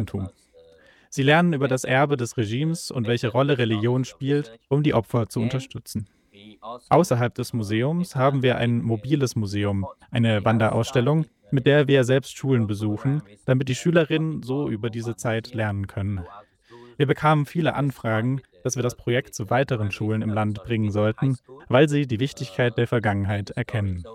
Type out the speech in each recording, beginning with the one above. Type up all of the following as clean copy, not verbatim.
Christentum. Sie lernen über das Erbe des Regimes und welche Rolle Religion spielt, um die Opfer zu unterstützen. Außerhalb des Museums haben wir ein mobiles Museum, eine Wanderausstellung, mit der wir selbst Schulen besuchen, damit die Schülerinnen so über diese Zeit lernen können. Wir bekamen viele Anfragen, dass wir das Projekt zu weiteren Schulen im Land bringen sollten, weil sie die Wichtigkeit der Vergangenheit erkennen.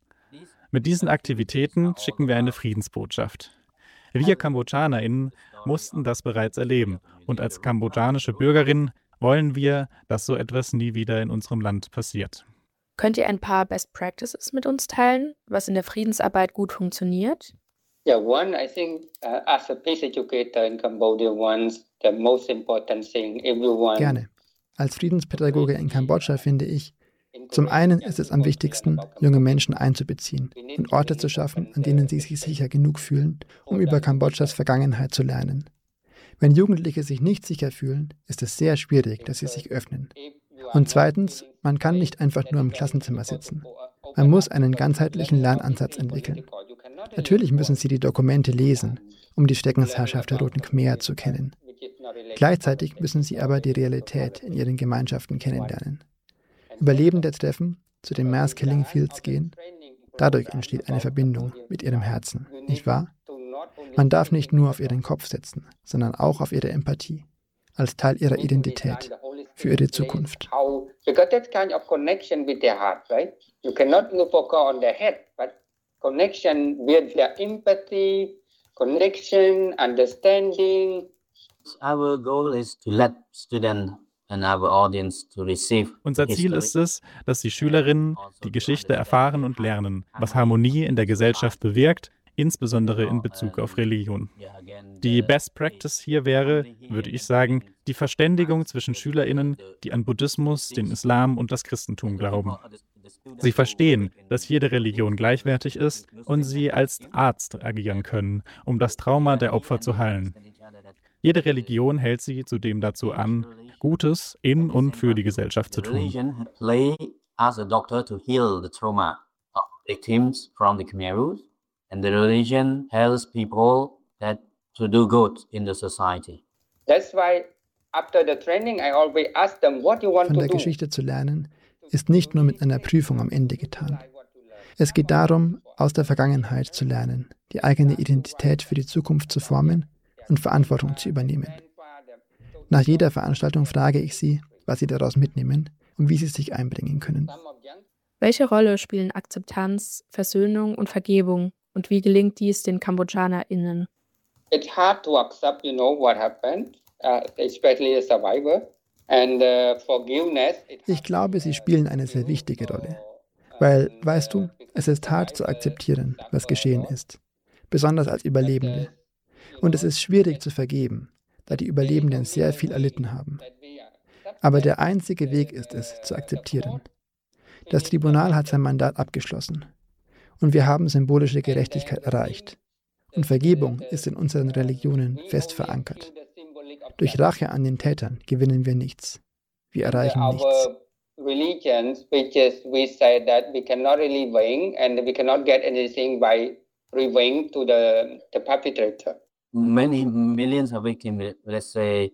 Mit diesen Aktivitäten schicken wir eine Friedensbotschaft. Wir KambodschanerInnen mussten das bereits erleben und als kambodschanische Bürgerinnen wollen wir, dass so etwas nie wieder in unserem Land passiert. Könnt ihr ein paar Best Practices mit uns teilen, was in der Friedensarbeit gut funktioniert? Yeah, one, I think, as a peace educator in Cambodia, the most important thing everyone. Gerne. Als Friedenspädagoge in Kambodscha finde ich, zum einen ist es am wichtigsten, junge Menschen einzubeziehen und Orte zu schaffen, an denen sie sich sicher genug fühlen, um über Kambodschas Vergangenheit zu lernen. Wenn Jugendliche sich nicht sicher fühlen, ist es sehr schwierig, dass sie sich öffnen. Und zweitens, man kann nicht einfach nur im Klassenzimmer sitzen. Man muss einen ganzheitlichen Lernansatz entwickeln. Natürlich müssen sie die Dokumente lesen, um die Schreckensherrschaft der Roten Khmer zu kennen. Gleichzeitig müssen sie aber die Realität in ihren Gemeinschaften kennenlernen. Überlebende treffen, zu den Mass Killing Fields gehen. Dadurch entsteht eine Verbindung mit ihrem Herzen, nicht wahr? Man darf nicht nur auf ihren Kopf setzen, sondern auch auf ihre Empathie, als Teil ihrer Identität, für ihre Zukunft. Because that kind of connection with their heart, right? You cannot only focus on their head, but connection with their empathy, connection, understanding. Our goal is to let students and our audience to receive. Unser Ziel ist es, dass die Schülerinnen die Geschichte erfahren und lernen, was Harmonie in der Gesellschaft bewirkt, insbesondere in Bezug auf Religion. Die Best Practice hier wäre, würde ich sagen, die Verständigung zwischen SchülerInnen, die an Buddhismus, den Islam und das Christentum glauben. Sie verstehen, dass jede Religion gleichwertig ist und sie als Arzt agieren können, um das Trauma der Opfer zu heilen. Jede Religion hält sie zudem dazu an, Gutes in und für die Gesellschaft zu tun. Religion play as a doctor to heal the trauma of victims from the Khmer Rouge. And the religion helps people that to do good in the society. That's why after the training I always ask them what you want to do. Von der Geschichte zu lernen, ist nicht nur mit einer Prüfung am Ende getan. Es geht darum, aus der Vergangenheit zu lernen, die eigene Identität für die Zukunft zu formen und Verantwortung zu übernehmen. Nach jeder Veranstaltung frage ich sie, was sie daraus mitnehmen und wie sie sich einbringen können. Welche Rolle spielen Akzeptanz, Versöhnung und Vergebung? Und wie gelingt dies den KambodschanerInnen? It's hard to accept, what happened, especially a survivor. And forgiveness. Ich glaube, sie spielen eine sehr wichtige Rolle. Weil, weißt du, es ist hart zu akzeptieren, was geschehen ist. Besonders als Überlebende. Und es ist schwierig zu vergeben, da die Überlebenden sehr viel erlitten haben. Aber der einzige Weg ist es, zu akzeptieren. Das Tribunal hat sein Mandat abgeschlossen. Und wir haben symbolische Gerechtigkeit erreicht. Und Vergebung ist in unseren Religionen fest verankert. Durch Rache an den Tätern gewinnen wir nichts. Wir erreichen nichts. Religions, which is we say that we cannot really win and we cannot get anything by revenge to the perpetrator. Many millions of victims, let's say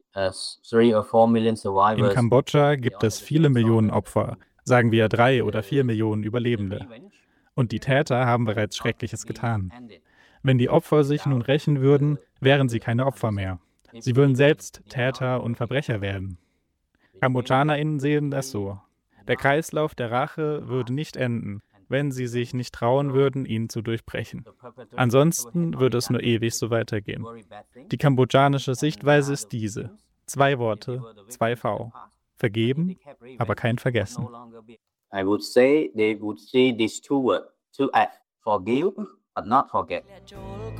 3 or 4 million survivors. In Kambodscha gibt es viele Millionen Opfer, sagen wir 3 oder 4 Millionen Überlebende. Und die Täter haben bereits Schreckliches getan. Wenn die Opfer sich nun rächen würden, wären sie keine Opfer mehr. Sie würden selbst Täter und Verbrecher werden. KambodschanerInnen sehen das so. Der Kreislauf der Rache würde nicht enden, wenn sie sich nicht trauen würden, ihn zu durchbrechen. Ansonsten würde es nur ewig so weitergehen. Die kambodschanische Sichtweise ist diese. 2 Worte, 2 V. Vergeben, aber kein Vergessen. I would say they would see these 2 words, to act, forgive but not forget.